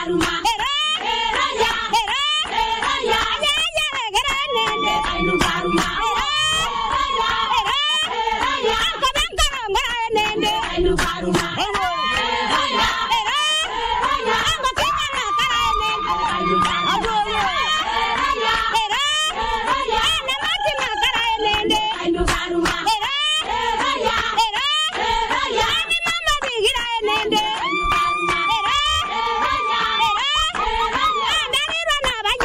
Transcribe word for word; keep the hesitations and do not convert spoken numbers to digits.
karuma. Era ya. Era ya. Ya ya era nene. Ainu karuma. Era ya. Era ya. Angka angka nene. Ainu karuma.